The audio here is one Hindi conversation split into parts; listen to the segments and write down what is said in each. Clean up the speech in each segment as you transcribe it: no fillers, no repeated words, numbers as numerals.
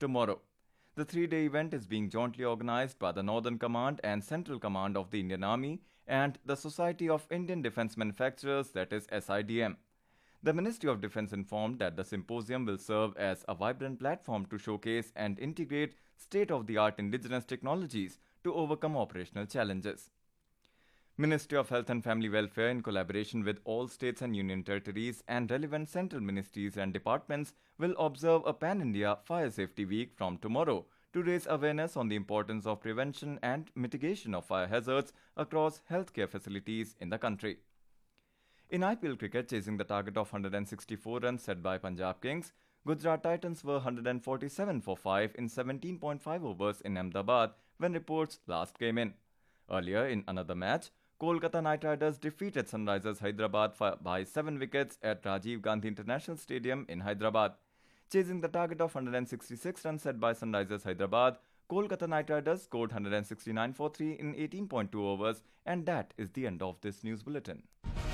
tomorrow. The 3 day event is being jointly organized by the Northern Command and Central Command of the Indian Army and the Society of Indian Defence Manufacturers, that is SIDM. The Ministry of Defence informed that the symposium will serve as a vibrant platform to showcase and integrate state of the art indigenous technologies to overcome operational challenges. Ministry of Health and Family Welfare, in collaboration with all states and union territories and relevant central ministries and departments, will observe a Pan-India Fire Safety Week from tomorrow to raise awareness on the importance of prevention and mitigation of fire hazards across healthcare facilities in the country. In IPL cricket, chasing the target of 164 runs set by Punjab Kings, Gujarat Titans were 147 for 5 in 17.5 overs in Ahmedabad when reports last came in. Earlier, in another match, Kolkata Knight Riders defeated Sunrisers Hyderabad by 7 wickets at Rajiv Gandhi International Stadium in Hyderabad. Chasing the target of 166 runs set by Sunrisers Hyderabad, Kolkata Knight Riders scored 169 for 3 in 18.2 overs, and that is the end of this news bulletin.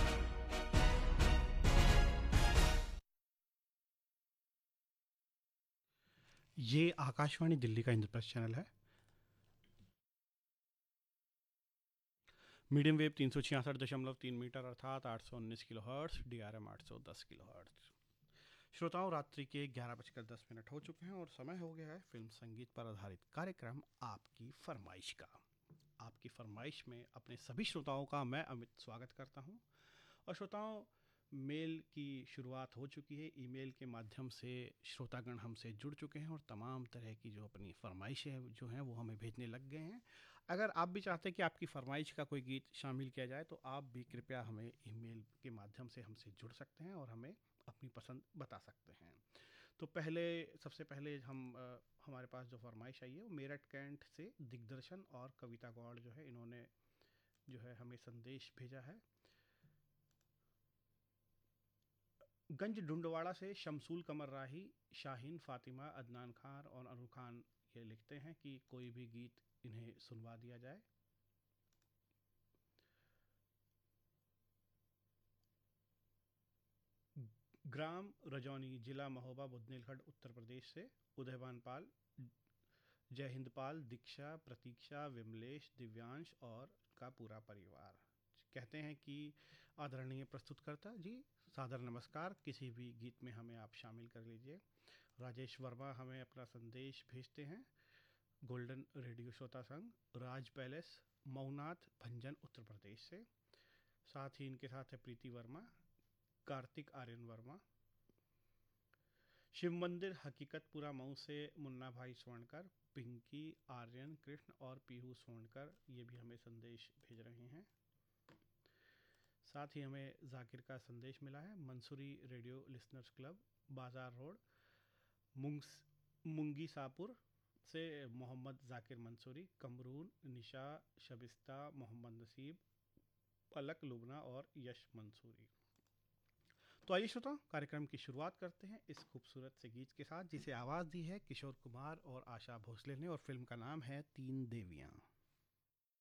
ये आकाशवाणी दिल्ली का इंद्रप्रस्थ चैनल है। मीडियम वेव 366.3 मीटर अर्थात 819 किलोहर्ट्ज़, DRM 810 किलोहर्ट्ज़। श्रोताओं, रात्रि के 11:10 हो चुके हैं और समय हो गया है फिल्म संगीत पर आधारित कार्यक्रम आपकी फरमाइश का। आपकी फरमाइश में अपने सभी श्रोताओं का मैं अमित स्वागत करता हूं। और श्रोताओं, मेल की शुरुआत हो चुकी है। ईमेल के माध्यम से श्रोतागण हमसे जुड़ चुके हैं और तमाम तरह की जो अपनी फरमाइशें जो हैं वो हमें भेजने लग गए हैं। अगर आप भी चाहते हैं कि आपकी फरमाइश का कोई गीत शामिल किया जाए तो आप भी कृपया हमें ईमेल के माध्यम से हमसे जुड़ सकते हैं और हमें अपनी पसंद बता सकते हैं। तो सबसे पहले हमारे पास जो फरमाइश आई है वो मेरठ कैंट से दिग्दर्शन और कविता गौड़ जो है, इन्होंने जो है हमें संदेश भेजा है। गंज डुंडवाड़ा से शमसूल कमर राही, शाहीन फातिमा, अदनान खान और अनु खान ये लिखते हैं कि कोई भी गीत इन्हें सुनवा दिया जाए। ग्राम रजौनी, जिला महोबा, बुंदेलखंड, उत्तर प्रदेश से उदयभान पाल, जय हिंद पाल, दीक्षा, प्रतीक्षा, विमलेश, दिव्यांश और का पूरा परिवार कहते हैं कि आदरणीय प्रस्तुतकर्ता जी, सादर नमस्कार। किसी भी गीत में हमें आप शामिल कर लीजिए। राजेश वर्मा हमें अपना संदेश भेजते हैं। गोल्डन रेडियो श्रोता संघ, राज पैलेस, मऊनाथ, भंजन, उत्तर प्रदेश से। साथ ही इनके साथ है प्रीति वर्मा, कार्तिक आर्यन वर्मा। शिव मंदिर हकीकतपुरा मऊ से मुन्ना भाई स्वर्णकर, पिंकी, आर्यन, कृष्ण और पीहू स्वर्णकर ये भी हमें संदेश भेज रहे हैं। साथ ही हमें जाकिर का संदेश मिला है। मंसूरी रेडियो लिसनर्स क्लब, बाजार रोड, मुंगी सापुर से मोहम्मद जाकिर मंसूरी, कमरून, निशा, शबिस्ता, मोहम्मद नसीब, पलक लुबना और यश मंसूरी। तो आइए श्रोताओं, कार्यक्रम की शुरुआत करते हैं इस खूबसूरत से गीत के साथ, जिसे आवाज़ दी है किशोर कुमार और आशा भोसले ने और फिल्म का नाम है तीन देवियाँ।